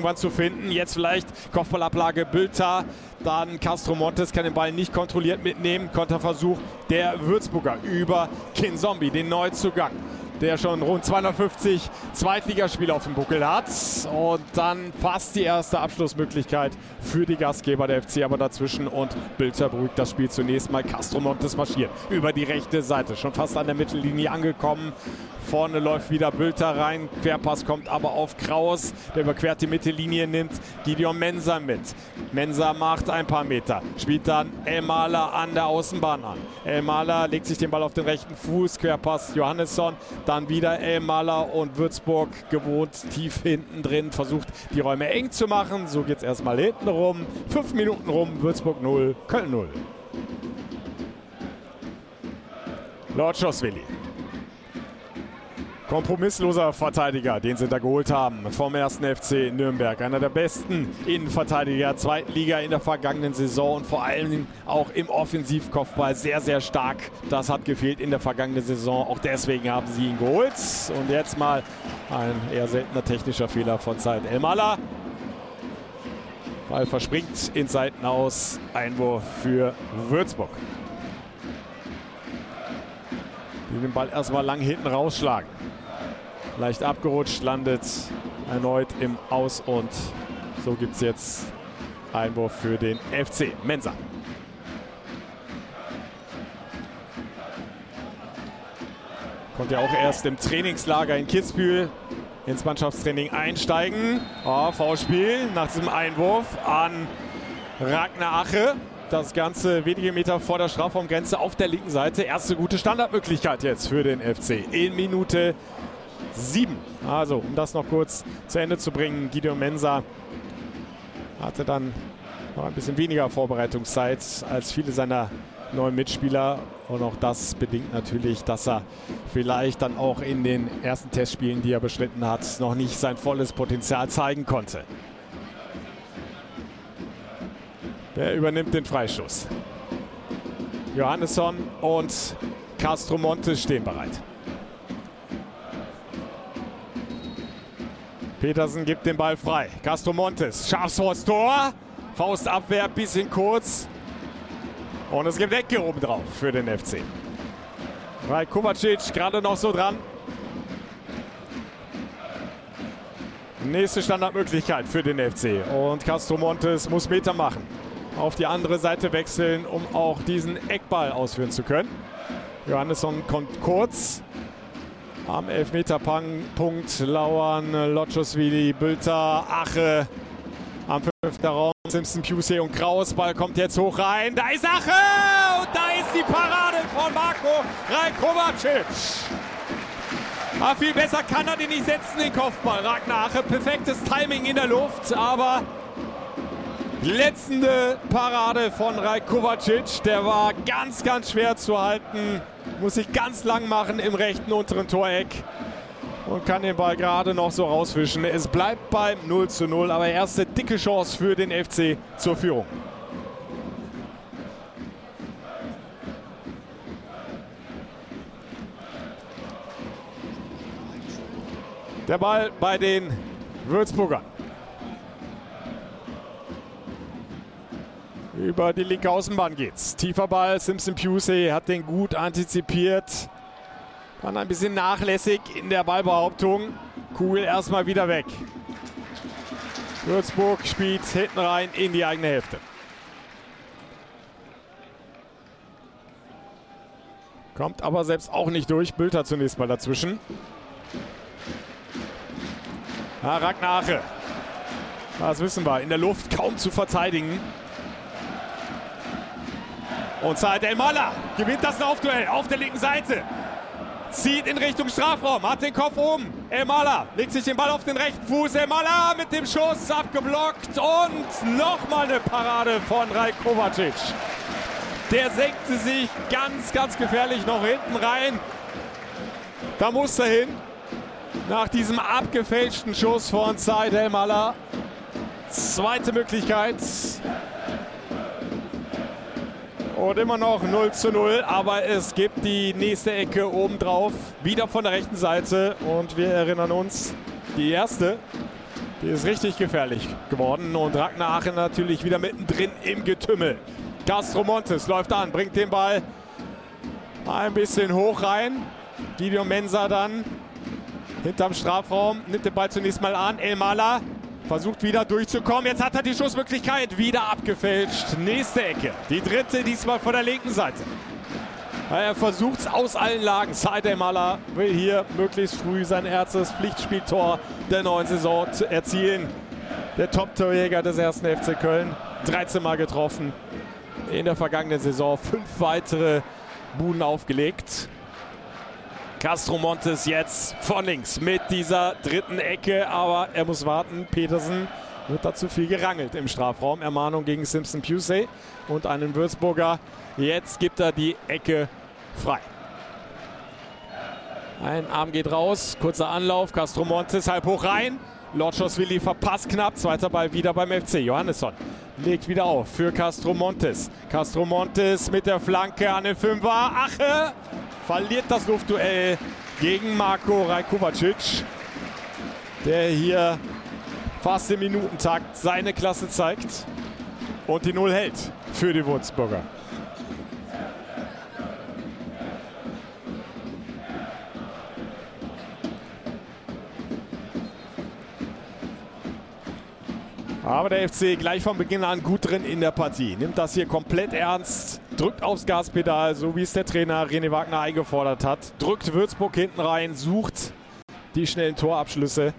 irgendwann zu finden. Jetzt vielleicht Kopfballablage Bülter. Dann Castro Montes kann den Ball nicht kontrolliert mitnehmen. Konterversuch der Würzburger über Kinzombie, den Neuzugang, der schon rund 250 Zweitligaspiele auf dem Buckel hat. Und dann fast die erste Abschlussmöglichkeit für die Gastgeber, der FC aber dazwischen. Und Bülter beruhigt das Spiel zunächst mal. Castro Montes marschiert über die rechte Seite, schon fast an der Mittellinie angekommen. Vorne läuft wieder Bülter rein. Querpass kommt aber auf Kraus. Der überquert die Mittellinie, nimmt Gideon Mensah mit. Mensah macht ein paar Meter. Spielt dann Elmaler an der Außenbahn an. Elmaler legt sich den Ball auf den rechten Fuß. Querpass Johannesson. Dann wieder Elmaler und Würzburg gewohnt tief hinten drin. Versucht die Räume eng zu machen. So geht es erstmal hinten rum. 5 Minuten rum. Würzburg 0, Köln 0. Lorczosvili. Kompromissloser Verteidiger, den sie da geholt haben vom 1. FC Nürnberg. Einer der besten Innenverteidiger zweiten Liga in der vergangenen Saison und vor allem auch im Offensivkopfball sehr, sehr stark. Das hat gefehlt in der vergangenen Saison. Auch deswegen haben sie ihn geholt. Und jetzt mal ein eher seltener technischer Fehler von Said Elmaler. Ball verspringt ins Seitenaus. Einwurf für Würzburg. Die den Ball erstmal lang hinten rausschlagen. Leicht abgerutscht, landet erneut im Aus und so gibt es jetzt Einwurf für den FC. Mensah. Kommt ja auch erst im Trainingslager in Kitzbühel ins Mannschaftstraining einsteigen. Oh, Foulspiel nach diesem Einwurf an Ragnar Ache. Das Ganze wenige Meter vor der Strafraumgrenze auf der linken Seite. Erste gute Standardmöglichkeit jetzt für den FC in Minute 7. Also, um das noch kurz zu Ende zu bringen, Gideon Mensah hatte dann noch ein bisschen weniger Vorbereitungszeit als viele seiner neuen Mitspieler. Und auch das bedingt natürlich, dass er vielleicht dann auch in den ersten Testspielen, die er bestritten hat, noch nicht sein volles Potenzial zeigen konnte. Wer übernimmt den Freistoß? Johannesson und Castro Montes stehen bereit. Petersen gibt den Ball frei. Castro Montes, scharf vors Tor. Faustabwehr, bisschen kurz. Und es gibt Ecke oben drauf für den FC. Raj Kovacic gerade noch so dran. Nächste Standardmöglichkeit für den FC. Und Castro Montes muss Meter machen. Auf die andere Seite wechseln, um auch diesen Eckball ausführen zu können. Johannesson kommt kurz. Am Elfmeterpunkt lauern Lorczosvili, Bülter, Ache. Am 5. Raum Simpson, Pusey und Kraus. Ball kommt jetzt hoch rein. Da ist Ache! Und da ist die Parade von Marko Raj Kovacic. Aber viel besser kann er den nicht setzen, den Kopfball. Ragnar Ache, perfektes Timing in der Luft, aber glänzende Parade von Raj Kovacic. Der war ganz, ganz schwer zu halten. Muss sich ganz lang machen im rechten unteren Toreck. Und kann den Ball gerade noch so rausfischen. Es bleibt beim 0:0, aber erste dicke Chance für den FC zur Führung. Der Ball bei den Würzburgern. Über die linke Außenbahn geht's. Tiefer Ball, Simpson Pusey hat den gut antizipiert. War ein bisschen nachlässig in der Ballbehauptung. Kugel erstmal wieder weg. Würzburg spielt hinten rein in die eigene Hälfte. Kommt aber selbst auch nicht durch. Bülter zunächst mal dazwischen. Ja, Ragnar Ache. Das wissen wir. In der Luft kaum zu verteidigen. Und Said Elmaler gewinnt das Laufduell auf der linken Seite. Zieht in Richtung Strafraum, hat den Kopf oben. Elmaler legt sich den Ball auf den rechten Fuß. Elmaler mit dem Schuss abgeblockt. Und nochmal eine Parade von Raj Kovacic. Der senkte sich ganz, ganz gefährlich noch hinten rein. Da muss er hin. Nach diesem abgefälschten Schuss von Said Elmaler. Zweite Möglichkeit. Und immer noch 0:0, aber es gibt die nächste Ecke obendrauf, wieder von der rechten Seite. Und wir erinnern uns, die erste, Die ist richtig gefährlich geworden und Ragnar Ache natürlich wieder mittendrin im Getümmel. Castro Montes läuft an, bringt den Ball ein bisschen hoch rein. Gideon Mensah dann hinterm Strafraum, nimmt den Ball zunächst mal an. Elmalah versucht wieder durchzukommen. Jetzt hat er die Schussmöglichkeit, wieder abgefälscht. Nächste Ecke, die dritte, diesmal von der linken Seite. Er versucht es aus allen Lagen. Said Elmalah will hier möglichst früh sein erstes Pflichtspieltor der neuen Saison erzielen. Der Top-Torjäger des 1. FC Köln. 13 Mal getroffen. In der vergangenen Saison 5 weitere Buden aufgelegt. Castro Montes jetzt von links mit dieser dritten Ecke. Aber er muss warten. Petersen wird da zu viel gerangelt im Strafraum. Ermahnung gegen Simpson Pusey und einen Würzburger. Jetzt gibt er die Ecke frei. Ein Arm geht raus, kurzer Anlauf, Castro Montes halb hoch rein. Lotschos-Willi verpasst knapp, zweiter Ball wieder beim FC. Johannesson legt wieder auf für Castro Montes. Castro Montes mit der Flanke an den Fünfer. Ache verliert das Luftduell gegen Marko Rajkovacic, der hier fast im Minutentakt seine Klasse zeigt und die Null hält für die Würzburger. Aber der FC gleich von Beginn an gut drin in der Partie. Nimmt das hier komplett ernst, drückt aufs Gaspedal, so wie es der Trainer René Wagner eingefordert hat. Drückt Würzburg hinten rein, sucht die schnellen Torabschlüsse.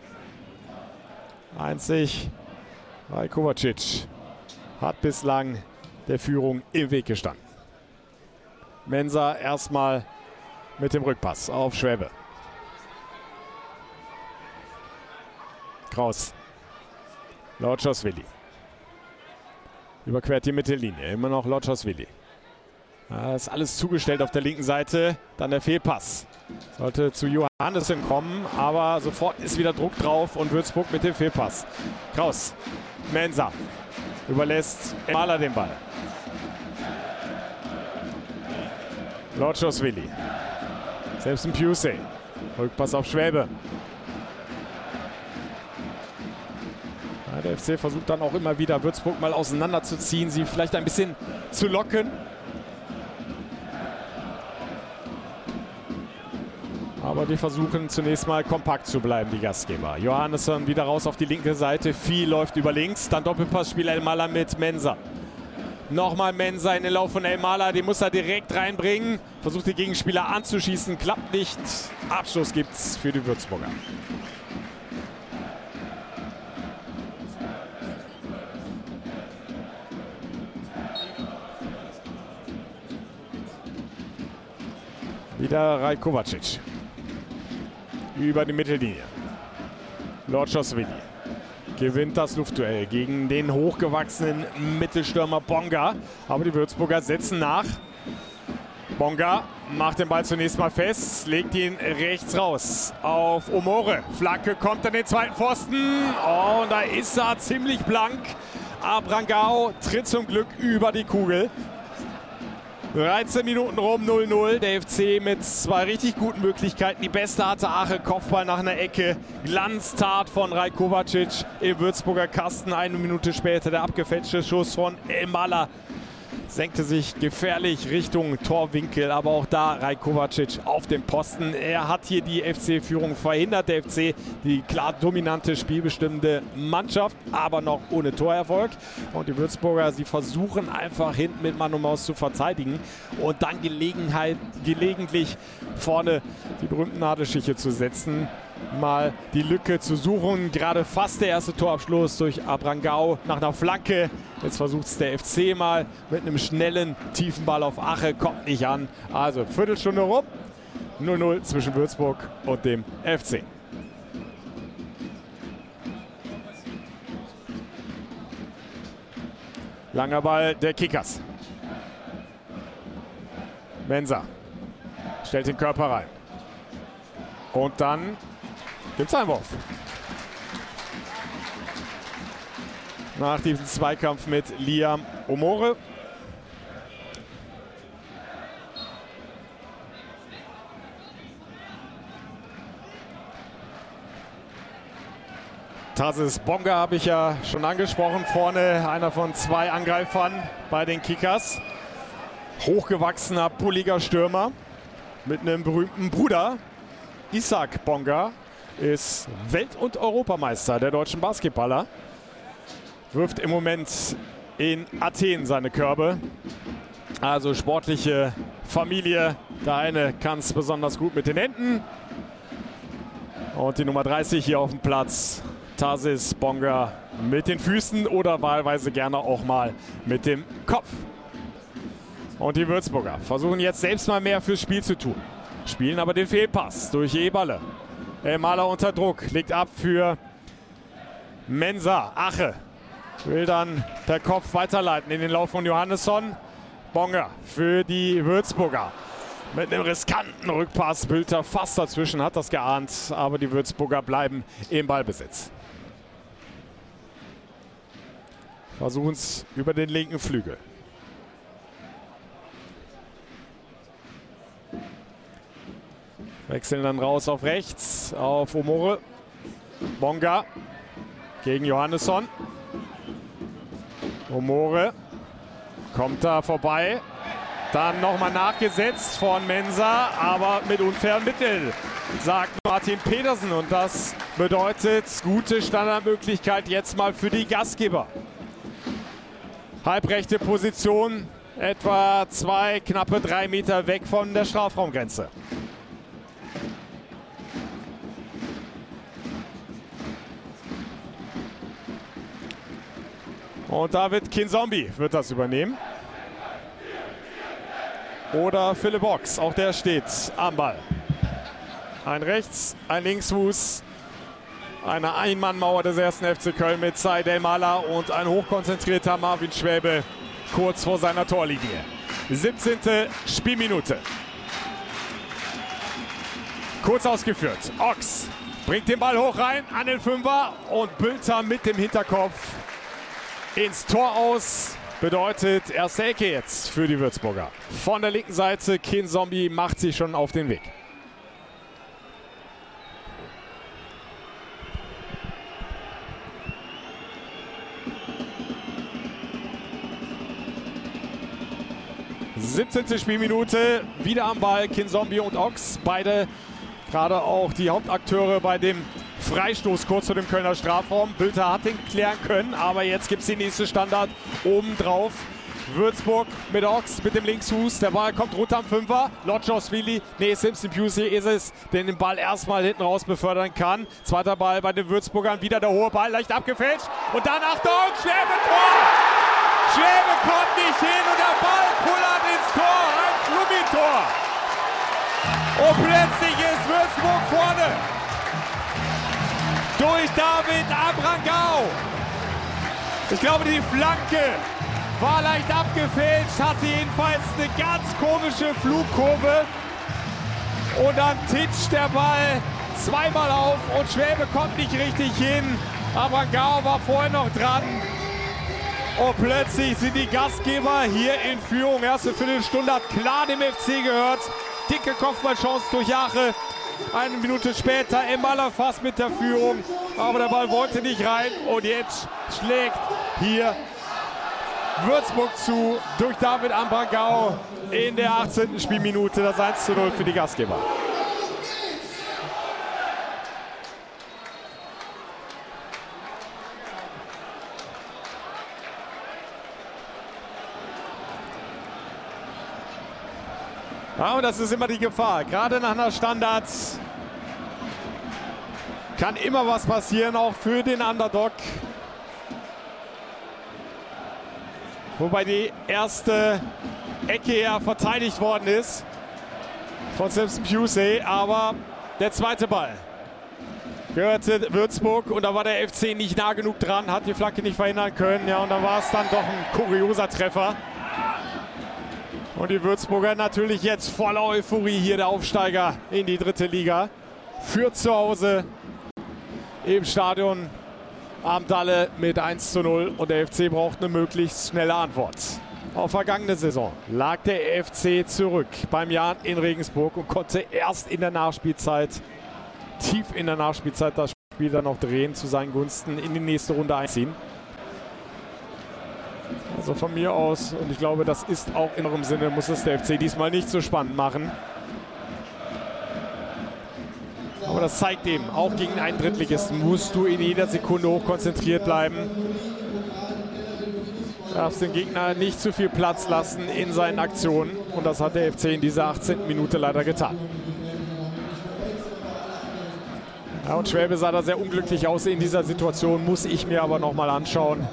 Einzig Rajkovacic hat bislang der Führung im Weg gestanden. Mensah erstmal mit dem Rückpass auf Schwäbe. Kraus. Lotschos-Willi. Überquert die Mittellinie. Immer noch Lotschos-Willi. Ist alles zugestellt auf der linken Seite. Dann der Fehlpass. Sollte zu Johannesson kommen, aber sofort ist wieder Druck drauf und Würzburg mit dem Fehlpass. Kraus. Mensah überlässt Elmalah den Ball. Lotschos-Willi. Simpson Pusey. Rückpass auf Schwäbe. Der FC versucht dann auch immer wieder, Würzburg mal auseinanderzuziehen, sie vielleicht ein bisschen zu locken. Aber die versuchen zunächst mal kompakt zu bleiben, die Gastgeber. Johannesson wieder raus auf die linke Seite, viel läuft über links. Dann Doppelpassspiel Elmalah mit Mensah. Nochmal Mensah in den Lauf von Elmalah, den muss er direkt reinbringen. Versucht die Gegenspieler anzuschießen, klappt nicht. Abschluss gibt's für die Würzburger. Wieder Rajkovacic. Über die Mittellinie. Lotschos-Willi gewinnt das Luftduell gegen den hochgewachsenen Mittelstürmer Bonga. Aber die Würzburger setzen nach. Bonga macht den Ball zunächst mal fest, legt ihn rechts raus auf Omore. Flanke kommt an den zweiten Pfosten. Oh, und da ist er ziemlich blank. Abrangao tritt zum Glück über die Kugel. 13 Minuten rum, 0-0. Der FC mit zwei richtig guten Möglichkeiten. Die beste hatte Ache, Kopfball nach einer Ecke. Glanztat von Rajkovacic im Würzburger Kasten. Eine Minute später der abgefälschte Schuss von Elmalah. Senkte sich gefährlich Richtung Torwinkel, aber auch da Rajkovacic auf dem Posten. Er hat hier die FC-Führung verhindert. Der FC, die klar dominante, spielbestimmende Mannschaft, aber noch ohne Torerfolg. Und die Würzburger, sie versuchen einfach hinten mit Mann und Maus zu verteidigen und dann gelegentlich vorne die berühmten Nadelstiche zu setzen. Mal die Lücke zu suchen. Gerade fast der erste Torabschluss durch Abrangao nach einer Flanke. Jetzt versucht es der FC mal mit einem schnellen, tiefen Ball auf Ache. Kommt nicht an. Also Viertelstunde rum. 0-0 zwischen Würzburg und dem FC. Langer Ball der Kickers. Mensah stellt den Körper rein. Und dann gibt es Einwurf. Nach diesem Zweikampf mit Liam Omore. Tarsis Bonga habe ich ja schon angesprochen. Vorne einer von 2 Angreifern bei den Kickers. Hochgewachsener, bulliger Stürmer mit einem berühmten Bruder. Isaac Bonga ist Welt- und Europameister der deutschen Basketballer. Wirft im Moment in Athen seine Körbe. Also sportliche Familie. Der eine kann es besonders gut mit den Händen. Und die Nummer 30 hier auf dem Platz, Tarsis Bonga, mit den Füßen oder wahlweise gerne auch mal mit dem Kopf. Und die Würzburger versuchen jetzt selbst mal mehr fürs Spiel zu tun. Spielen aber den Fehlpass durch Eberle. Elmaler unter Druck, legt ab für Mensah. Ache will dann per Kopf weiterleiten in den Lauf von Johannesson. Bonga für die Würzburger. Mit einem riskanten Rückpass. Bülter fast dazwischen, hat das geahnt. Aber die Würzburger bleiben im Ballbesitz. Versuchen es über den linken Flügel. Wechseln dann raus auf rechts, auf Omore. Bonga gegen Johannesson. Omore kommt da vorbei. Dann nochmal nachgesetzt von Mensah, aber mit unfairen Mitteln, sagt Martin Pedersen. Und das bedeutet gute Standardmöglichkeit jetzt mal für die Gastgeber. Halbrechte Position, etwa knappe 3 Meter weg von der Strafraumgrenze. Und David Kinzombie wird das übernehmen. Oder Philipp Ochs, auch der steht am Ball. Ein Rechts-, ein Linksfuß, eine Einmannmauer des 1. FC Köln mit Said Elmaler und ein hochkonzentrierter Marvin Schwäbe kurz vor seiner Torlinie. 17. Spielminute. Kurz ausgeführt. Ochs bringt den Ball hoch rein an den Fünfer und Bülter mit dem Hinterkopf ins Tor aus. Bedeutet erste Ecke jetzt für die Würzburger. Von der linken Seite, Kinzombie macht sich schon auf den Weg. (17. Spielminute), wieder am Ball Kinzombie und Ochs. Beide gerade auch die Hauptakteure bei dem Freistoß kurz vor dem Kölner Strafraum. Bülter hat den klären können, aber jetzt gibt es die nächste Standard obendrauf. Würzburg mit Ochs, mit dem Linksfuß. Der Ball kommt runter am Fünfer. Lodjosvili, Simpson Pusey ist es, der den Ball erstmal hinten raus befördern kann. Zweiter Ball bei den Würzburgern, wieder der hohe Ball, leicht abgefälscht. Und dann, Achtung, Schwäbe, Tor! Schwäbe kommt nicht hin und der Ball pullert ins Tor. Ein Flummi-Tor. Und plötzlich ist Würzburg vorne. Durch David Abrangao. Ich glaube, die Flanke war leicht abgefälscht, hatte jedenfalls eine ganz komische Flugkurve. Und dann titscht der Ball zweimal auf und Schwäbe kommt nicht richtig hin. Abrangao war vorher noch dran. Und plötzlich sind die Gastgeber hier in Führung. Erste Viertelstunde hat klar dem FC gehört. Dicke Kopfballchance durch Ache. Eine Minute später Elmaler fast mit der Führung, aber der Ball wollte nicht rein und jetzt schlägt hier Würzburg zu durch David Abrangao in der 18. Spielminute, das 1:0 für die Gastgeber. Ja, und das ist immer die Gefahr. Gerade nach einer Standards kann immer was passieren, auch für den Underdog. Wobei die erste Ecke ja verteidigt worden ist von Simpson Pusey. Aber der zweite Ball gehörte Würzburg und da war der FC nicht nah genug dran, hat die Flanke nicht verhindern können. Ja, und da war es dann doch ein kurioser Treffer. Und die Würzburger natürlich jetzt voller Euphorie, hier der Aufsteiger in die 3. Liga. Führt zu Hause im Stadion am Dalle mit 1:0 und der FC braucht eine möglichst schnelle Antwort. Auf vergangene Saison lag der FC zurück beim Jan in Regensburg und konnte erst in der Nachspielzeit, tief in der Nachspielzeit, das Spiel dann noch drehen zu seinen Gunsten, in die nächste Runde einziehen. Also von mir aus, und ich glaube, das ist auch in eurem Sinne, muss es der FC diesmal nicht so spannend machen. Aber das zeigt eben, auch gegen einen Drittligisten musst du in jeder Sekunde hochkonzentriert bleiben. Du darfst den Gegner nicht zu viel Platz lassen in seinen Aktionen. Und das hat der FC in dieser 18. Minute leider getan. Ja, und Schwäbe sah da sehr unglücklich aus in dieser Situation, muss ich mir aber nochmal anschauen,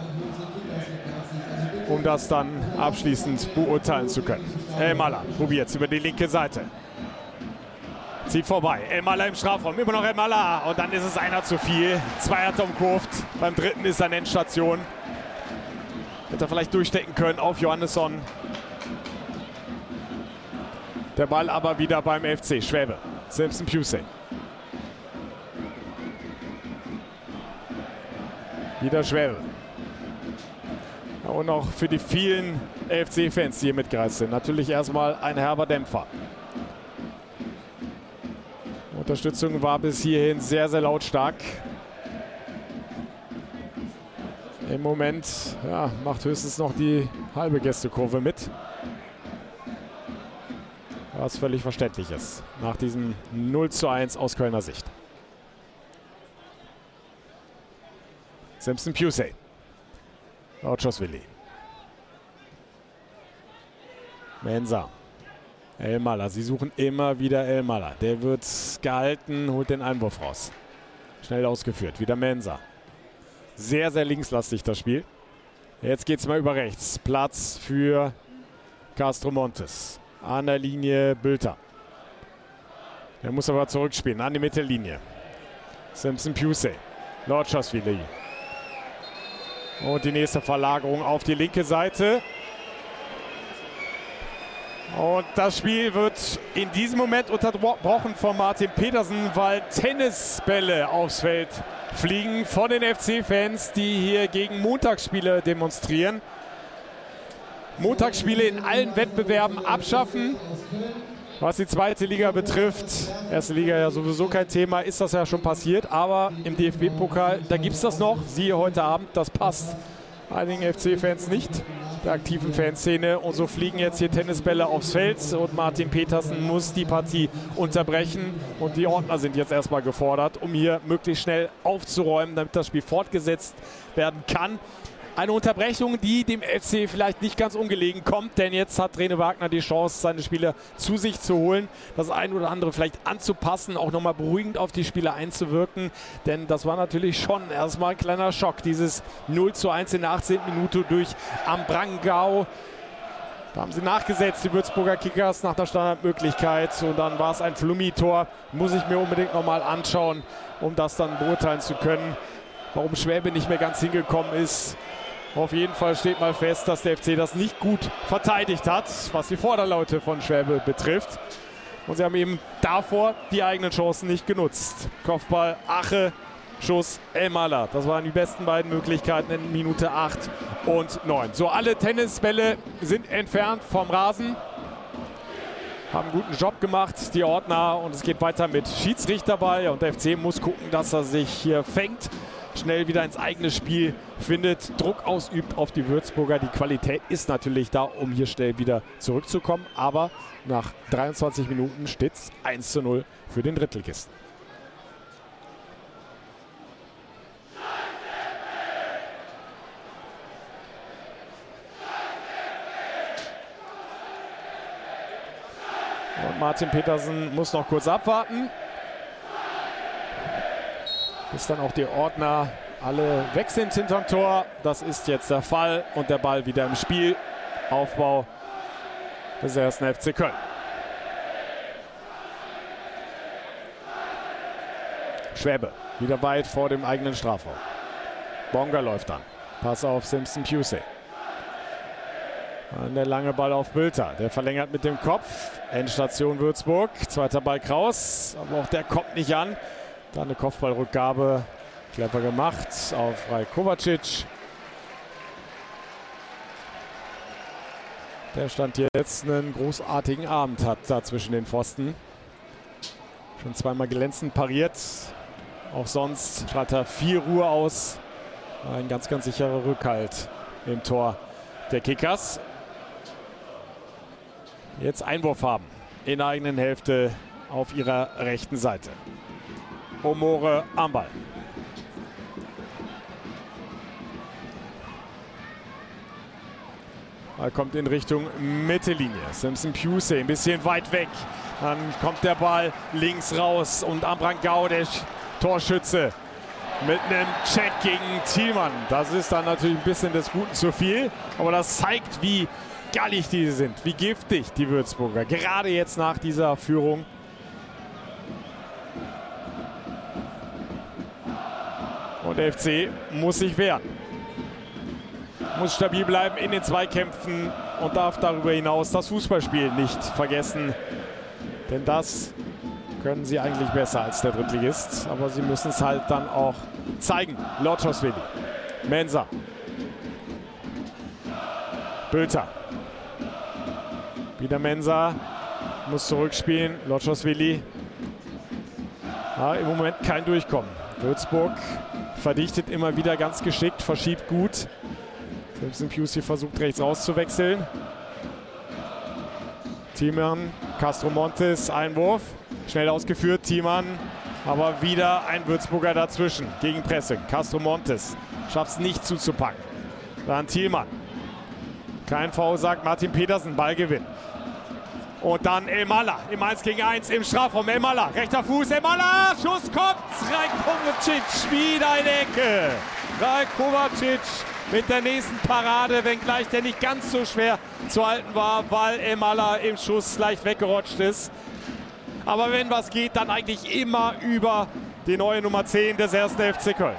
um das dann abschließend beurteilen zu können. Elmalah probiert es über die linke Seite. Zieht vorbei. Elmalah im Strafraum. Immer noch Elmalah. Und dann ist es einer zu viel. Zwei hat er umkurvt. Beim dritten ist er in Endstation. Hätte er vielleicht durchstecken können auf Johannesson. Der Ball aber wieder beim FC. Schwäbe. Simpson Pusey. Wieder Schwäbe. Und auch für die vielen FC-Fans, die hier mitgereist sind. Natürlich erstmal ein herber Dämpfer. Unterstützung war bis hierhin sehr, sehr lautstark. Im Moment ja, macht höchstens noch die halbe Gästekurve mit. Was völlig verständlich ist nach diesem 0:1 aus Kölner Sicht. Simpson Pusey. Rauchoszwili. Mensah. Elmalah. Sie suchen immer wieder Elmalah. Der wird gehalten, holt den Einwurf raus. Schnell ausgeführt. Wieder Mensah. Sehr, sehr linkslastig das Spiel. Jetzt geht es mal über rechts. Platz für Castro Montes. An der Linie Bülter. Der muss aber zurückspielen. An die Mittellinie. Simpson Pusey. Rauchoszwili. Und die nächste Verlagerung auf die linke Seite. Und das Spiel wird in diesem Moment unterbrochen von Martin Petersen, weil Tennisbälle aufs Feld fliegen von den FC-Fans, die hier gegen Montagsspiele demonstrieren. Montagsspiele in allen Wettbewerben abschaffen. Was die zweite Liga betrifft, erste Liga ja sowieso kein Thema, ist das ja schon passiert. Aber im DFB-Pokal, da gibt es das noch. Siehe heute Abend, das passt einigen FC-Fans nicht, der aktiven Fanszene. Und so fliegen jetzt hier Tennisbälle aufs Feld und Martin Petersen muss die Partie unterbrechen. Und die Ordner sind jetzt erstmal gefordert, um hier möglichst schnell aufzuräumen, damit das Spiel fortgesetzt werden kann. Eine Unterbrechung, die dem FC vielleicht nicht ganz ungelegen kommt, denn jetzt hat Rene Wagner die Chance, seine Spieler zu sich zu holen, das ein oder andere vielleicht anzupassen, auch nochmal beruhigend auf die Spieler einzuwirken, denn das war natürlich schon erstmal ein kleiner Schock, dieses 0:1 in der 18. Minute durch Ambrangao. Da haben sie nachgesetzt, die Würzburger Kickers, nach der Standardmöglichkeit, und dann war es ein Flummi-Tor. Muss ich mir unbedingt nochmal anschauen, um das dann beurteilen zu können, warum Schwäbe nicht mehr ganz hingekommen ist. Auf jeden Fall steht mal fest, dass der FC das nicht gut verteidigt hat, was die Vorderlaute von Schwäbe betrifft. Und sie haben eben davor die eigenen Chancen nicht genutzt. Kopfball, Ache, Schuss, Elmalah. Das waren die besten beiden Möglichkeiten in Minute 8 und 9. So, alle Tennisbälle sind entfernt vom Rasen. Haben einen guten Job gemacht, die Ordner. Und es geht weiter mit Schiedsrichterball. Und der FC muss gucken, dass er sich hier fängt, schnell wieder ins eigene Spiel findet, Druck ausübt auf die Würzburger. Die Qualität ist natürlich da, um hier schnell wieder zurückzukommen. Aber nach 23 Minuten steht es 1:0 für den Drittligisten. Und Martin Petersen muss noch kurz abwarten, bis dann auch die Ordner alle weg sind hinterm Tor. Das ist jetzt der Fall und der Ball wieder im Spiel. Aufbau des ersten FC Köln. Schwäbe wieder weit vor dem eigenen Strafraum. Bonga läuft dann. Pass auf Simpson Pusey. Und der lange Ball auf Bülter. Der verlängert mit dem Kopf. Endstation Würzburg. Zweiter Ball Kraus. Aber auch der kommt nicht an. Dann eine Kopfballrückgabe, clever gemacht auf Raj Kovacic. Der Stand jetzt einen großartigen Abend hat da zwischen den Pfosten. Schon zweimal glänzend pariert. Auch sonst strahlt er viel Ruhe aus. Ein ganz, ganz sicherer Rückhalt im Tor der Kickers. Jetzt Einwurf haben in der eigenen Hälfte auf ihrer rechten Seite. Omore am Ball. Er kommt in Richtung Mittellinie. Simpson Pusey ein bisschen weit weg. Dann kommt der Ball links raus und Ambrangao, der Torschütze, mit einem Check gegen Thielmann. Das ist dann natürlich ein bisschen des Guten zu viel. Aber das zeigt, wie gallig die sind, wie giftig die Würzburger. Gerade jetzt nach dieser Führung. Und der FC muss sich wehren. Muss stabil bleiben in den Zweikämpfen und darf darüber hinaus das Fußballspiel nicht vergessen. Denn das können sie eigentlich besser als der Drittligist. Aber sie müssen es halt dann auch zeigen. Lotschoswili. Mensah. Bülter. Wieder Mensah. Muss zurückspielen. Lotschoswili. Ja, im Moment kein Durchkommen. Würzburg verdichtet immer wieder ganz geschickt, verschiebt gut. Simpson Pusey versucht rechts rauszuwechseln. Thielmann, Castro Montes, Einwurf. Schnell ausgeführt, Thielmann. Aber wieder ein Würzburger dazwischen. Gegen Pressing. Castro Montes schafft es nicht zuzupacken. Dann Thielmann. Kein Foul, sagt Martin Petersen. Ballgewinn. Und dann Elmalah im 1 gegen 1 im Strafraum. Elmalah, rechter Fuß, Elmalah, Schuss kommt. Rajkovacic, wieder eine Ecke. Rajkovacic mit der nächsten Parade, wenngleich der nicht ganz so schwer zu halten war, weil Elmalah im Schuss leicht weggerutscht ist. Aber wenn was geht, dann eigentlich immer über die neue Nummer 10 des 1. FC Köln.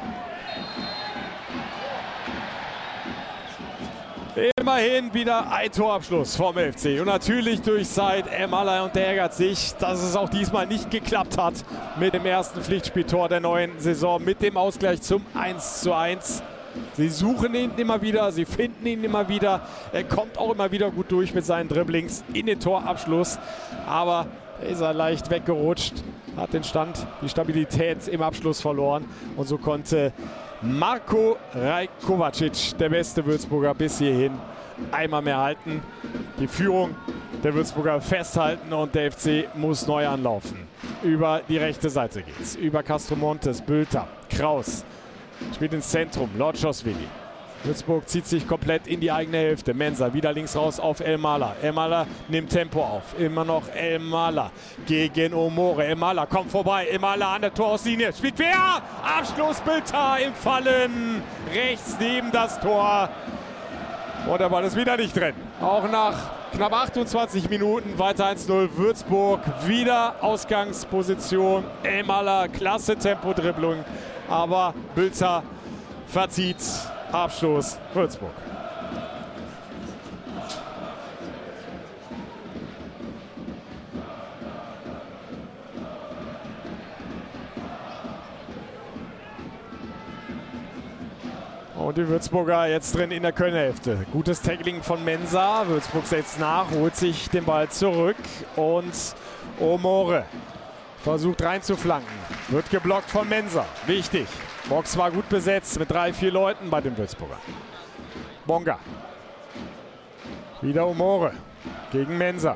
Immerhin wieder ein Torabschluss vom FC. Und natürlich durch Said Elmalah, und der ärgert sich, dass es auch diesmal nicht geklappt hat mit dem ersten Pflichtspieltor der neuen Saison, mit dem Ausgleich zum 1:1. Sie suchen ihn immer wieder, sie finden ihn immer wieder. Er kommt auch immer wieder gut durch mit seinen Dribblings in den Torabschluss. Aber er ist leicht weggerutscht, hat den Stand, die Stabilität im Abschluss verloren. Und so konnte Marko Rajkovacic, der beste Würzburger bis hierhin, einmal mehr halten. Die Führung der Würzburger festhalten und der FC muss neu anlaufen. Über die rechte Seite geht's. Über Castro Montes, Bülter, Kraus. Spielt ins Zentrum, Lotschoswili. Würzburg zieht sich komplett in die eigene Hälfte. Mensah wieder links raus auf Elmalah. Elmalah nimmt Tempo auf. Immer noch Elmalah gegen Omore. Elmalah kommt vorbei. Elmalah an der Torauslinie. Spielt quer. Abschluss Bülter im Fallen. Rechts neben das Tor. Und der Ball ist wieder nicht drin. Auch nach knapp 28 Minuten weiter 1:0 Würzburg. Wieder Ausgangsposition. Elmalah, klasse Tempodribbelung. Aber Bülter verzieht. Abstoß Würzburg. Und die Würzburger jetzt drin in der Kölner Hälfte. Gutes Tackling von Mensah. Würzburg setzt nach, holt sich den Ball zurück. Und Omore versucht reinzuflanken. Wird geblockt von Mensah. Wichtig. Box war gut besetzt mit 3-4 Leuten bei den Würzburgern. Bonga. Wieder Omore gegen Mensah.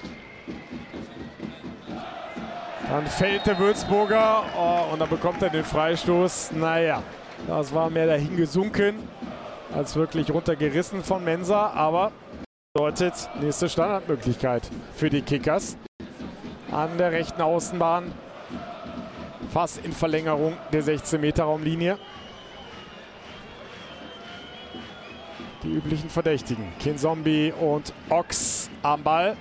Dann fällt der Würzburger und dann bekommt er den Freistoß. Naja, das war mehr dahin gesunken als wirklich runtergerissen von Mensah. Aber bedeutet nächste Standardmöglichkeit für die Kickers. An der rechten Außenbahn. Fast in Verlängerung der 16-Meter-Raumlinie. Die üblichen Verdächtigen. Kinzombie und Ox am Ball.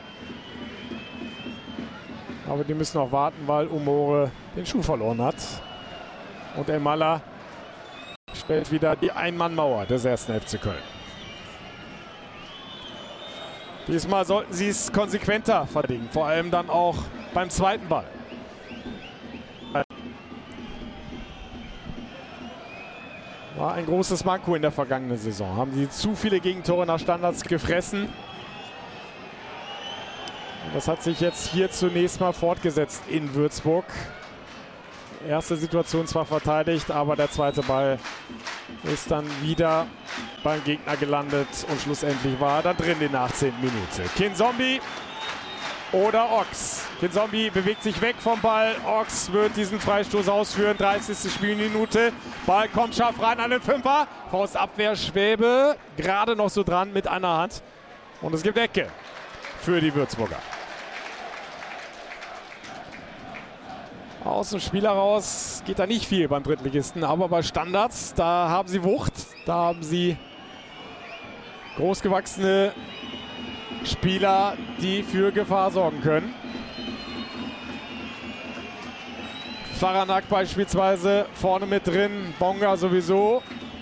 Aber die müssen auch warten, weil Omore den Schuh verloren hat. Und Elmalah stellt wieder die Ein-Mann-Mauer des 1. FC Köln. Diesmal sollten sie es konsequenter verteidigen. Vor allem dann auch beim zweiten Ball. War ein großes Manko in der vergangenen Saison. Haben sie zu viele Gegentore nach Standards gefressen. Und das hat sich jetzt hier zunächst mal fortgesetzt in Würzburg. Erste Situation zwar verteidigt, aber der zweite Ball ist dann wieder beim Gegner gelandet und schlussendlich war er da drin in der 18. Minute. Kinzombie oder Ochs. Kinzombie bewegt sich weg vom Ball. Ochs wird diesen Freistoß ausführen. 30. Spielminute. Ball kommt scharf rein an den Fünfer. Faustabwehr Schwäbe. Gerade noch so dran mit einer Hand. Und es gibt Ecke für die Würzburger. Aus dem Spiel heraus geht da nicht viel beim Drittligisten, aber bei Standards, da haben sie Wucht, da haben sie großgewachsene Spieler, die für Gefahr sorgen können. Faranak beispielsweise vorne mit drin, Bonga sowieso.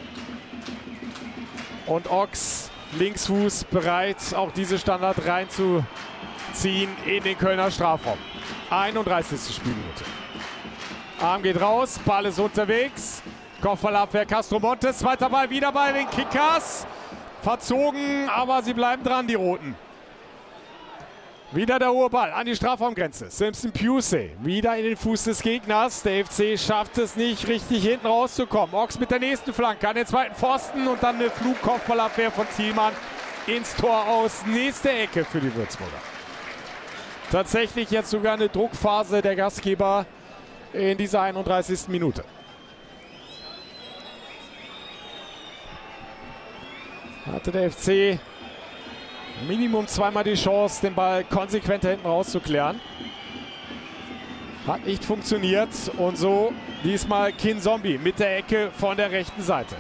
Und Ochs, Linksfuß, bereit, auch diese Standard reinzuziehen in den Kölner Strafraum. 31. Spielminute. Arm geht raus, Ball ist unterwegs. Kopfballabwehr Castro Montes. Zweiter Ball wieder bei den Kickers. Verzogen, aber sie bleiben dran, die Roten. Wieder der hohe Ball an die Strafraumgrenze. Simpson Pusey wieder in den Fuß des Gegners. Der FC schafft es nicht, richtig hinten rauszukommen. Ochs mit der nächsten Flanke an den zweiten Pfosten und dann eine Flugkopfballabwehr von Thielmann ins Tor aus. Nächste Ecke für die Würzburger. Tatsächlich jetzt sogar eine Druckphase der Gastgeber in dieser 31. Minute. Hatte der FC Minimum zweimal die Chance, den Ball konsequent hinten rauszuklären. Hat nicht funktioniert und so diesmal Kinzombie mit der Ecke von der rechten Seite.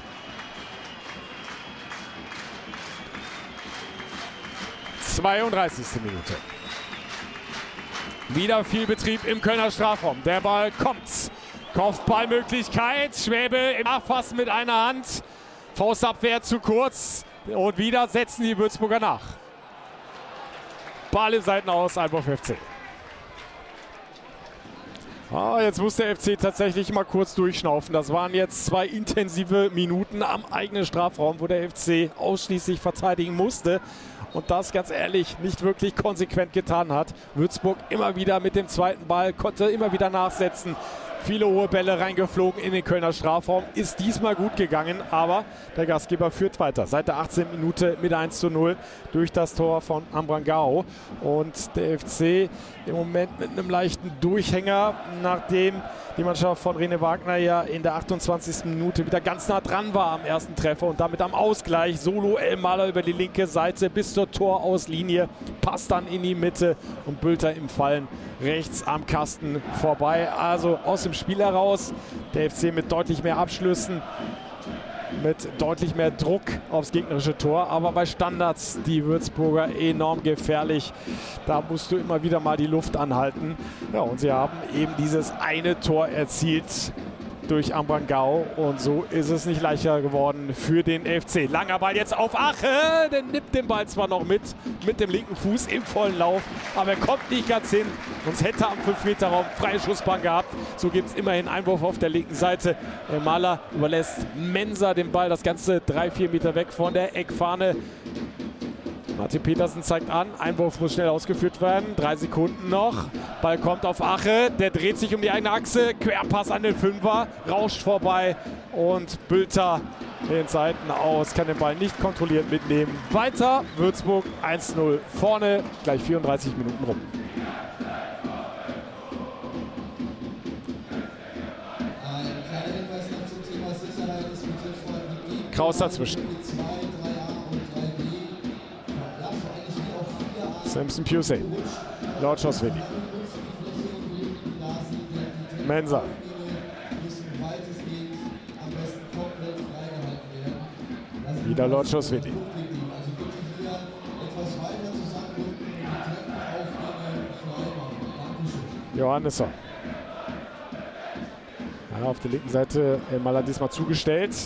– 32. Minute. Wieder viel Betrieb im Kölner Strafraum. Der Ball kommt. Kopfballmöglichkeit. Schwäbe im Nachfassen mit einer Hand. Faustabwehr zu kurz. Und wieder setzen die Würzburger nach. Ball im Seitenaus, Einwurf FC. Jetzt muss der FC tatsächlich mal kurz durchschnaufen. Das waren jetzt 2 intensive Minuten am eigenen Strafraum, wo der FC ausschließlich verteidigen musste. Und das, ganz ehrlich, nicht wirklich konsequent getan hat. Würzburg immer wieder mit dem zweiten Ball, konnte immer wieder nachsetzen. Viele hohe Bälle reingeflogen in den Kölner Strafraum. Ist diesmal gut gegangen, aber der Gastgeber führt weiter. Seit der 18. Minute mit 1:0 durch das Tor von Ambrangao. Und der FC im Moment mit einem leichten Durchhänger, nachdem die Mannschaft von Rene Wagner ja in der 28. Minute wieder ganz nah dran war am ersten Treffer und damit am Ausgleich. Solo Elmaler über die linke Seite bis zur Torauslinie, passt dann in die Mitte und Bülter im Fallen rechts am Kasten vorbei. Also aus dem Spiel heraus, der FC mit deutlich mehr Abschlüssen, mit deutlich mehr Druck aufs gegnerische Tor, aber bei Standards die Würzburger enorm gefährlich. Da musst du immer wieder mal die Luft anhalten. Ja, und sie haben eben dieses eine Tor erzielt durch Ambrangao und so ist es nicht leichter geworden für den FC. Langer Ball jetzt auf Ache, der nimmt den Ball zwar noch mit dem linken Fuß im vollen Lauf, aber er kommt nicht ganz hin, sonst hätte er am 5-Meter-Raum freie Schussbahn gehabt. So gibt es immerhin Einwurf auf der linken Seite. Mahler überlässt Mensah den Ball, das Ganze 3-4 Meter weg von der Eckfahne. Martin Petersen zeigt an, Einwurf muss schnell ausgeführt werden, 3 Sekunden noch. Ball kommt auf Ache, der dreht sich um die eigene Achse, Querpass an den Fünfer, rauscht vorbei und Bülter den Seiten aus, kann den Ball nicht kontrolliert mitnehmen. Weiter, Würzburg 1:0 vorne, gleich 34 Minuten rum. Kraus dazwischen. Simpson Pusey, Lorczowski, Mensah. Wieder Lorczowski. Johannesson. Ja, auf der linken Seite Elmaler diesmal zugestellt.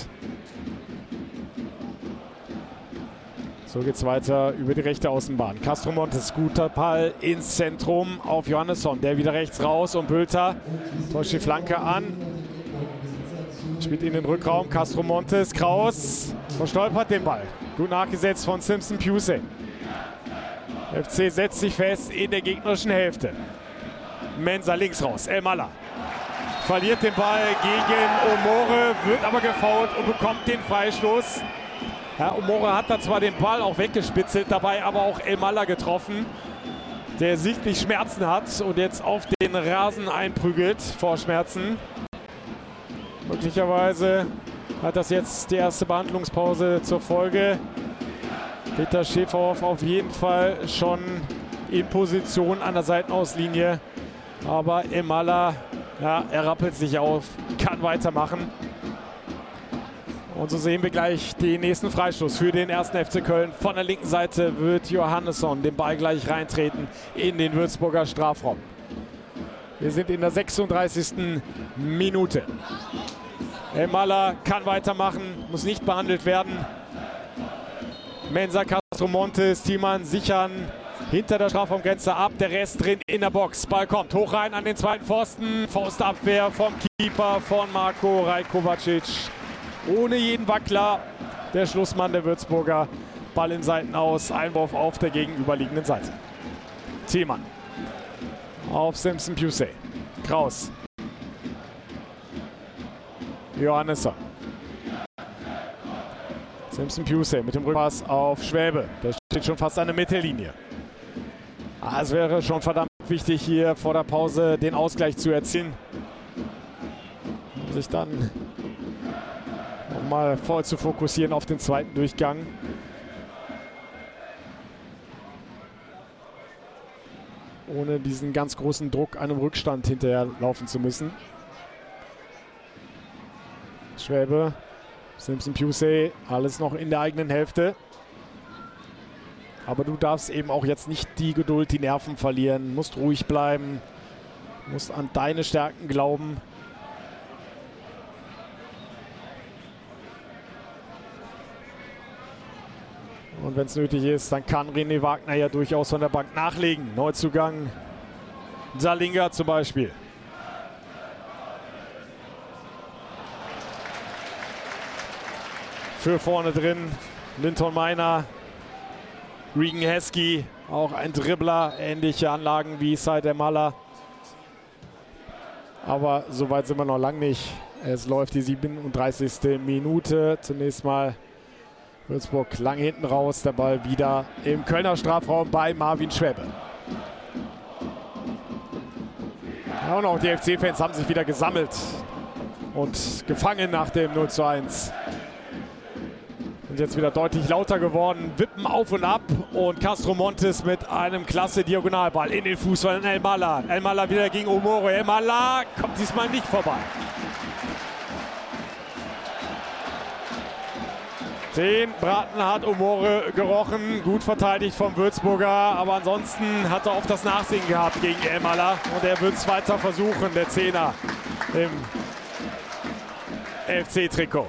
So geht's weiter über die rechte Außenbahn. Castro Montes, guter Ball ins Zentrum auf Johannesson. Der wieder rechts raus und Bülter täuscht die Flanke an. Spielt in den Rückraum. Castro Montes, Kraus verstolpert den Ball. Gut nachgesetzt von Simpson Pusey. FC setzt sich fest in der gegnerischen Hälfte. Mensah links raus. Elmaler. verliert den Ball gegen Omore, wird aber gefoult und bekommt den Freistoß. Ja, Omore hat da zwar den Ball auch weggespitzelt, dabei aber auch Elmalah getroffen, der sichtlich Schmerzen hat und jetzt auf den Rasen einprügelt vor Schmerzen. Möglicherweise hat das jetzt die erste Behandlungspause zur Folge. Peter Schäferhoff auf jeden Fall schon in Position an der Seitenauslinie. Aber Elmalah, ja, er rappelt sich auf, kann weitermachen. Und so sehen wir gleich den nächsten Freistoß für den 1. FC Köln. Von der linken Seite wird Johannesson den Ball gleich reintreten in den Würzburger Strafraum. Wir sind in der 36. Minute. Elmalah kann weitermachen, muss nicht behandelt werden. Mensah, Castromontes, Thiemann sichern hinter der Strafraumgrenze ab. Der Rest drin in der Box. Ball kommt hoch rein an den zweiten Pfosten. Faustabwehr vom Keeper von Marko Rajkovacic. Ohne jeden Wackler. Der Schlussmann der Würzburger. Ball in Seiten aus. Einwurf auf der gegenüberliegenden Seite. Thiemann auf Simpson Pusey. Kraus. Johannesson. Simpson Pusey mit dem Rückpass auf Schwäbe. Der steht schon fast an der Mittellinie. Es wäre schon verdammt wichtig, hier vor der Pause den Ausgleich zu erzielen. Um sich dann nochmal voll zu fokussieren auf den zweiten Durchgang. Ohne diesen ganz großen Druck einem Rückstand hinterher laufen zu müssen. Schwäbe, Simpson Pusey, alles noch in der eigenen Hälfte. Aber du darfst eben auch jetzt nicht die Geduld, die Nerven verlieren. Musst ruhig bleiben, musst an deine Stärken glauben. Und wenn es nötig ist, dann kann René Wagner ja durchaus von der Bank nachlegen. Neuzugang Salinga zum Beispiel. Für vorne drin Linton Meiner, Regan Heskey, auch ein Dribbler, ähnliche Anlagen wie Said Elmalah. Aber so weit sind wir noch lang nicht. Es läuft die 37. Minute. Zunächst mal Würzburg lang hinten raus, der Ball wieder im Kölner Strafraum bei Marvin Schwäbe. Ja, und auch die FC-Fans haben sich wieder gesammelt und gefangen nach dem 0:1. Und jetzt wieder deutlich lauter geworden, wippen auf und ab und Castromontes mit einem klasse Diagonalball in den Fuß von Elmalah. Elmalah wieder gegen Omore. Elmalah kommt diesmal nicht vorbei. Den Braten hat Omore gerochen, gut verteidigt vom Würzburger, aber ansonsten hat er oft das Nachsehen gehabt gegen Elmalah und er wird es weiter versuchen, der Zehner im FC-Trikot.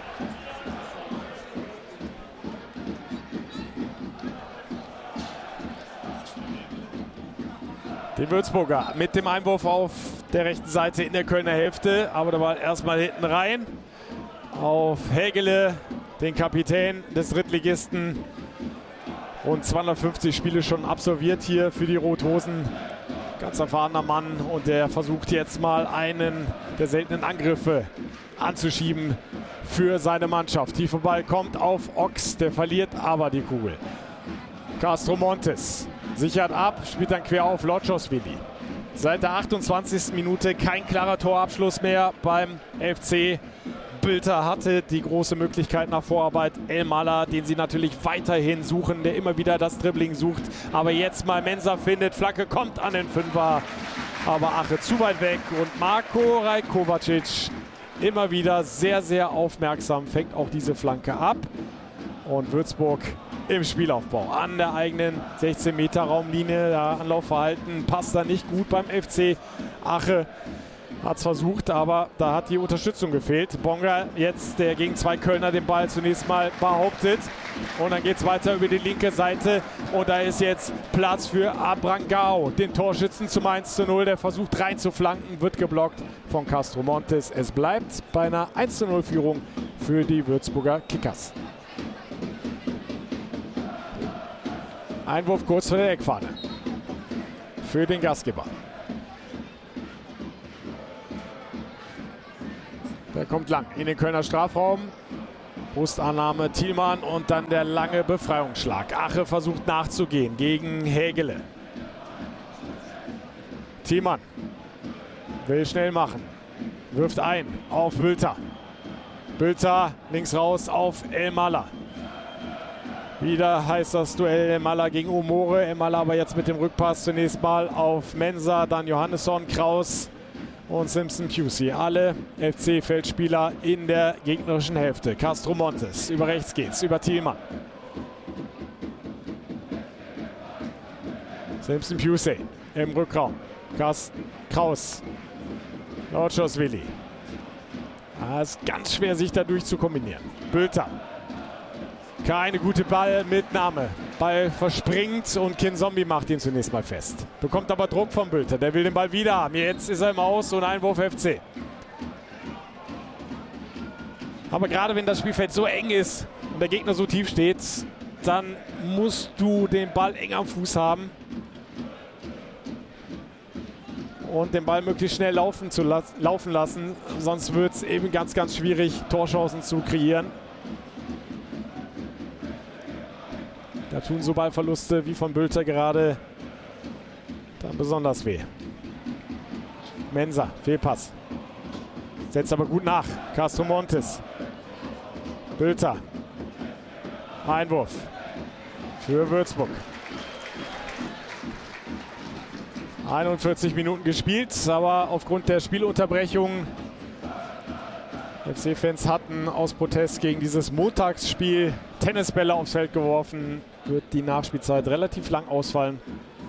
Die Würzburger mit dem Einwurf auf der rechten Seite in der Kölner Hälfte, aber der Ball erstmal hinten rein auf Hägele, den Kapitän des Drittligisten. Rund 250 Spiele schon absolviert hier für die Rot-Hosen. Ganz erfahrener Mann und der versucht jetzt mal einen der seltenen Angriffe anzuschieben für seine Mannschaft. Tiefer Ball kommt auf Ochs, der verliert aber die Kugel. Castromontes sichert ab, spielt dann quer auf Lotschosvili. Seit der 28. Minute kein klarer Torabschluss mehr beim FC. Bülter hatte die große Möglichkeit nach Vorarbeit. Elmalah, den sie natürlich weiterhin suchen, der immer wieder das Dribbling sucht. Aber jetzt mal Mensah findet, Flanke kommt an den Fünfer. Aber Ache zu weit weg und Marko Rajkovacic immer wieder sehr, sehr aufmerksam, fängt auch diese Flanke ab. Und Würzburg im Spielaufbau an der eigenen 16-Meter-Raumlinie. Der Anlaufverhalten passt da nicht gut beim FC. Ache hat es versucht, aber da hat die Unterstützung gefehlt. Bonga jetzt, der gegen zwei Kölner den Ball zunächst mal behauptet. Und dann geht es weiter über die linke Seite. Und da ist jetzt Platz für Abrangao, den Torschützen zum 1:0. Der versucht rein zu flanken, wird geblockt von Castromontes. Es bleibt bei einer 1:0-Führung für die Würzburger Kickers. Einwurf kurz vor der Eckfahne für den Gastgeber. Der kommt lang in den Kölner Strafraum. Brustannahme Thielmann und dann der lange Befreiungsschlag. Ache versucht nachzugehen gegen Hägele. Thielmann will schnell machen. Wirft ein auf Bülter. Bülter links raus auf Elmalah. Wieder heißt das Duell Elmalah gegen Umore. Elmalah aber jetzt mit dem Rückpass zunächst mal auf Mensah, dann Johannesson, Kraus und Simpson Pusey. Alle FC-Feldspieler in der gegnerischen Hälfte. Castro Montes, über rechts geht's, über Thielmann. Simpson Pusey im Rückraum. Kraus. Lotschosvili. Es ist ganz schwer, sich dadurch zu kombinieren. Bülter. Keine gute Ballmitnahme. Ball verspringt und Kinzombie macht ihn zunächst mal fest. Bekommt aber Druck von Bülter. Der will den Ball wieder haben. Jetzt ist er im Aus und Einwurf FC. Aber gerade wenn das Spielfeld so eng ist und der Gegner so tief steht, dann musst du den Ball eng am Fuß haben und den Ball möglichst schnell laufen lassen. Sonst wird es eben ganz, ganz schwierig, Torchancen zu kreieren. Da tun so Ballverluste wie von Bülter gerade dann besonders weh. Mensah, Fehlpass. Setzt aber gut nach. Castro Montes. Bülter. Einwurf für Würzburg. 41 Minuten gespielt, aber aufgrund der Spielunterbrechung, FC-Fans hatten aus Protest gegen dieses Montagsspiel Tennisbälle aufs Feld geworfen, wird die Nachspielzeit relativ lang ausfallen.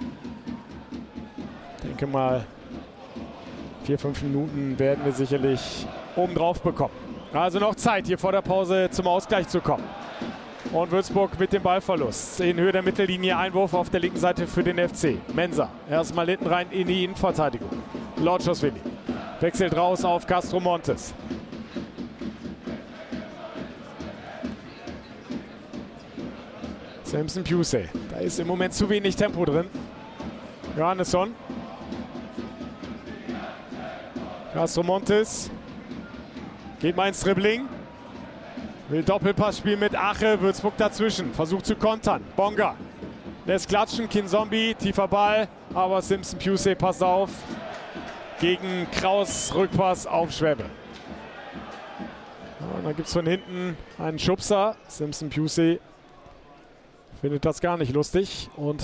Ich denke mal, 4-5 Minuten werden wir sicherlich obendrauf bekommen. Also noch Zeit, hier vor der Pause zum Ausgleich zu kommen. Und Würzburg mit dem Ballverlust. In Höhe der Mittellinie Einwurf auf der linken Seite für den FC. Mensah erstmal hinten rein in die Innenverteidigung. Lotschosvili wechselt raus auf Castro Montes. Simpson Pusey. Da ist im Moment zu wenig Tempo drin. Johannesson. Castro Montes. Geht mal ins Dribbling. Will Doppelpass spielen mit Ache. Würzburg dazwischen. Versucht zu kontern. Bonga lässt klatschen. Kinzombie. Tiefer Ball. Aber Simpson Pusey passt auf. Gegen Kraus. Rückpass auf Schwäbe. Und dann gibt es von hinten einen Schubser. Simpson Pusey findet das gar nicht lustig und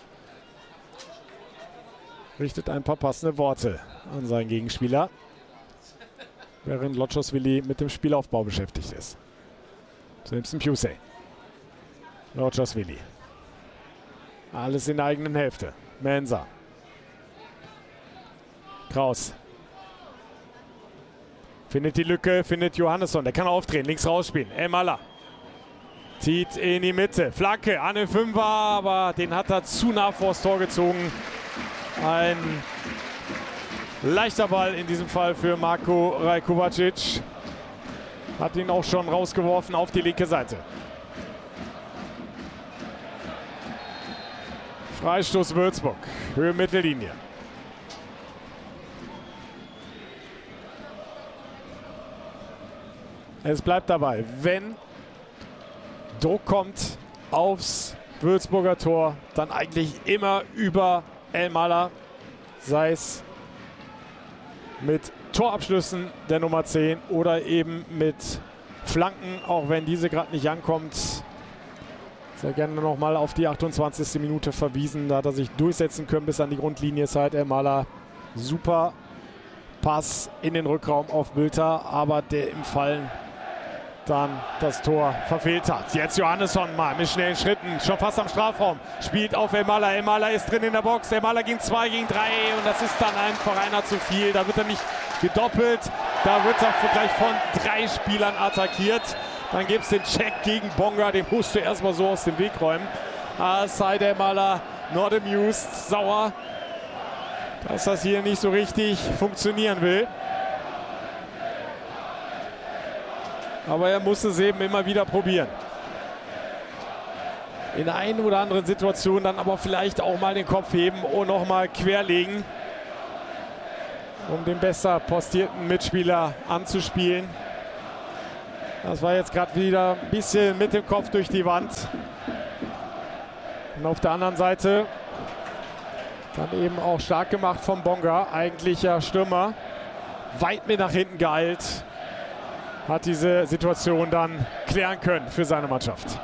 richtet ein paar passende Worte an seinen Gegenspieler, während Lotschosvili mit dem Spielaufbau beschäftigt ist. Simpson Pusey. Lotschosvili. Alles in der eigenen Hälfte. Mensah. Kraus. Findet die Lücke, findet Johannesson. Der kann aufdrehen, links rausspielen. Elmalah. Zieht in die Mitte. Flanke an den Fünfer, aber den hat er zu nah vors Tor gezogen. Ein leichter Ball in diesem Fall für Marko Rajkovacic. Hat ihn auch schon rausgeworfen auf die linke Seite. Freistoß Würzburg. Höhe Mittellinie. Es bleibt dabei, wenn Druck kommt aufs Würzburger Tor, dann eigentlich immer über Elmalah, sei es mit Torabschlüssen der Nummer 10 oder eben mit Flanken, auch wenn diese gerade nicht ankommt. Sehr gerne nochmal auf die 28. Minute verwiesen, da hat er sich durchsetzen können bis an die Grundlinie. Zeit Elmalah, super Pass in den Rückraum auf Bülter, aber der im Fallen dann das Tor verfehlt hat. Jetzt Johannesson mal mit schnellen Schritten, schon fast am Strafraum, spielt auf Elmalah. Elmalah ist drin in der Box, Elmalah ging 2 gegen 3 und das ist dann einfach einer zu viel. Da wird er nicht gedoppelt, da wird er gleich von 3 Spielern attackiert. Dann gibt es den Check gegen Bonga, den musst du erstmal so aus dem Weg räumen. Said Elmalah, not amused, sauer, dass das hier nicht so richtig funktionieren will. Aber er muss es eben immer wieder probieren. In der einen oder anderen Situation dann aber vielleicht auch mal den Kopf heben und nochmal querlegen, um den besser postierten Mitspieler anzuspielen. Das war jetzt gerade wieder ein bisschen mit dem Kopf durch die Wand. Und auf der anderen Seite dann eben auch stark gemacht vom Bonga, eigentlicher Stürmer. Weit mit nach hinten geeilt. Hat diese Situation dann klären können für seine Mannschaft.